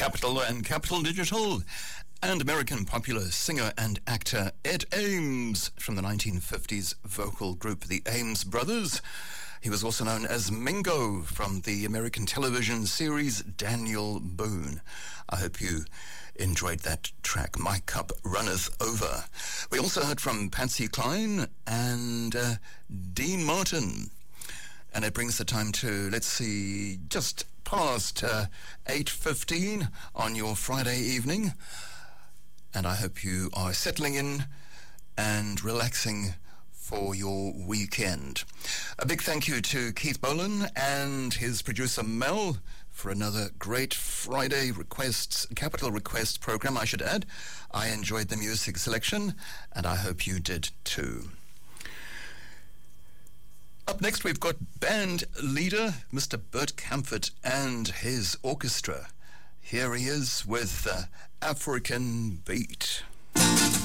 Capital and Capital Digital, and American popular singer and actor Ed Ames from the 1950s vocal group the Ames Brothers. He was also known as Mingo from the American television series Daniel Boone. I hope you enjoyed that track, My Cup Runneth Over. We also heard from Patsy Cline and Dean Martin. And it brings the time to, let's see, just past 8:15 on your Friday evening. And I hope you are settling in and relaxing for your weekend. A big thank you to Keith Bolan and his producer Mel for another great Friday Capital Requests program, I should add. I enjoyed the music selection, and I hope you did too. Up next, we've got band leader Mr. Bert Camford and his orchestra. Here he is with African Beat.